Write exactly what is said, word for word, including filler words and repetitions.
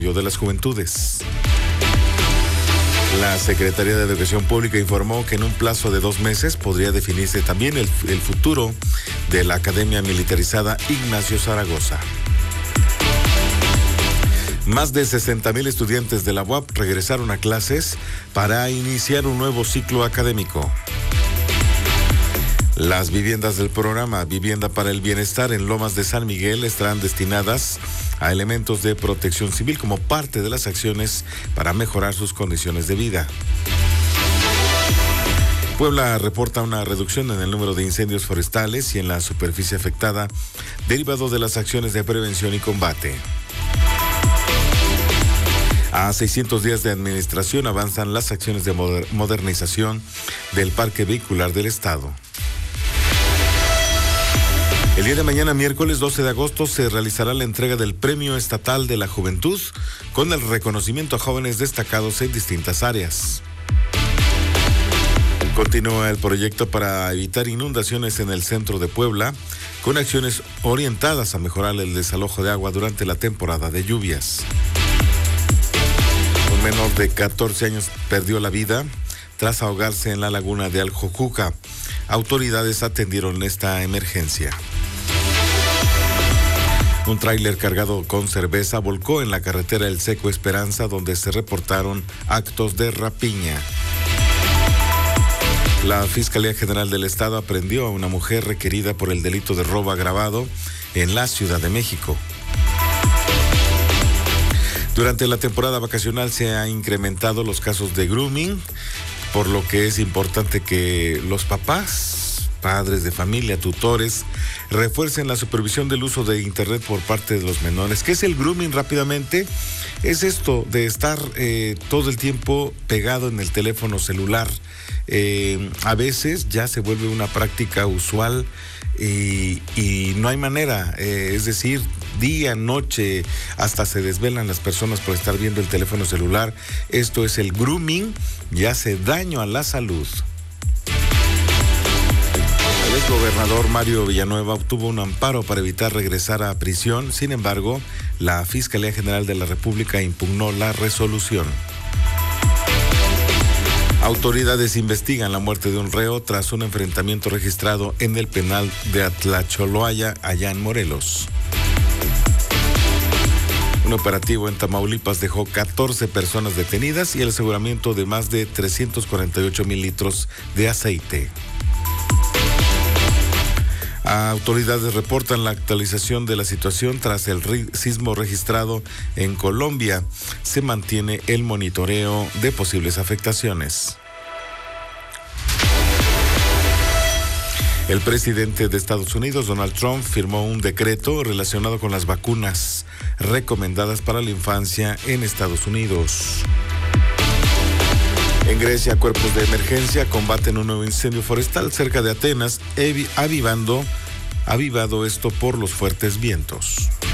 de las Juventudes. La Secretaría de Educación Pública informó que en un plazo de dos meses podría definirse también el, el futuro de la Academia Militarizada Ignacio Zaragoza. Más de sesenta mil estudiantes de la U A P regresaron a clases para iniciar un nuevo ciclo académico. Las viviendas del programa Vivienda para el Bienestar en Lomas de San Miguel estarán destinadas a elementos de protección civil como parte de las acciones para mejorar sus condiciones de vida. Puebla reporta una reducción en el número de incendios forestales y en la superficie afectada derivado de las acciones de prevención y combate. A seiscientos días de administración avanzan las acciones de moder- modernización del parque vehicular del Estado. El día de mañana, miércoles doce de agosto, se realizará la entrega del Premio Estatal de la Juventud con el reconocimiento a jóvenes destacados en distintas áreas. Continúa el proyecto para evitar inundaciones en el centro de Puebla, con acciones orientadas a mejorar el desalojo de agua durante la temporada de lluvias. Un menor de catorce años perdió la vida tras ahogarse en la laguna de Aljojuca. Autoridades atendieron esta emergencia. Un tráiler cargado con cerveza volcó en la carretera El Seco Esperanza, donde se reportaron actos de rapiña. La Fiscalía General del Estado aprehendió a una mujer requerida por el delito de robo agravado en la Ciudad de México. Durante la temporada vacacional se han incrementado los casos de grooming, por lo que es importante que los papás, padres de familia, tutores, refuercen la supervisión del uso de Internet por parte de los menores. ¿Qué es el grooming rápidamente? Es esto de estar eh, todo el tiempo pegado en el teléfono celular. Eh, a veces ya se vuelve una práctica usual y, y no hay manera, eh, es decir, día, noche, hasta se desvelan las personas por estar viendo el teléfono celular. Esto es el grooming y hace daño a la salud. El exgobernador Mario Villanueva obtuvo un amparo para evitar regresar a prisión. Sin embargo, la Fiscalía General de la República impugnó la resolución. Autoridades investigan la muerte de un reo tras un enfrentamiento registrado en el penal de Atlacholoaya, allá en Morelos. Un operativo en Tamaulipas dejó catorce personas detenidas y el aseguramiento de más de trescientos cuarenta y ocho mil litros de aceite. Autoridades reportan la actualización de la situación tras el sismo registrado en Colombia. Se mantiene el monitoreo de posibles afectaciones. El presidente de Estados Unidos, Donald Trump, firmó un decreto relacionado con las vacunas recomendadas para la infancia en Estados Unidos. En Grecia, cuerpos de emergencia combaten un nuevo incendio forestal cerca de Atenas, avivando, avivado esto por los fuertes vientos.